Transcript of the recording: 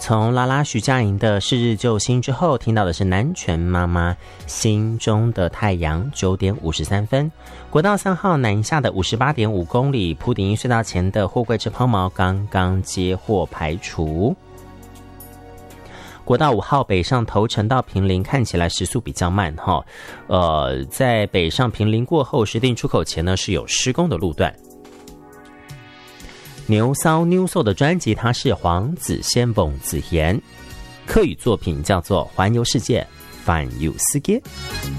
从拉拉徐佳莹的《是日救星》之后，听到的是南拳妈妈心中的太阳9点53分。国道3号南下的58.5公里，蒲顶一隧道前的货柜车抛锚刚刚接获排除。国道5号北上头城到坪林看起来时速比较慢哈，在北上坪林过后，石碇出口前呢是有施工的路段。牛骚 New Soul 的专辑，它是黄子仙蹦子言，客语作品叫做《环游世界，反游世界》。